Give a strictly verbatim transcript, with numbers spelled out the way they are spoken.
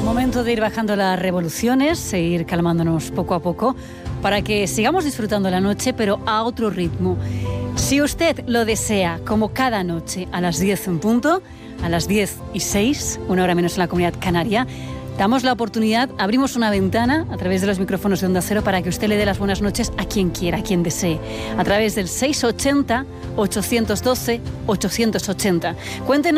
Momento de ir bajando las revoluciones e ir calmándonos poco a poco para que sigamos disfrutando la noche, pero a otro ritmo. Si usted lo desea, como cada noche, a las diez en punto, a las diez y seis, una hora menos en la Comunidad Canaria, damos la oportunidad, abrimos una ventana a través de los micrófonos de Onda Cero para que usted le dé las buenas noches a quien quiera, a quien desee, a través del seiscientos ochenta, ochocientos doce, ochocientos ochenta. Cuéntenos